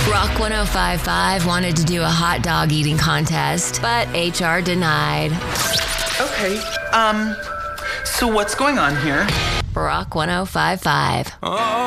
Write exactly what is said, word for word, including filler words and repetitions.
Rock one oh five five wanted to do a hot dog eating contest, but H R denied. Okay, um, so what's going on here? Rock one oh five five. Oh.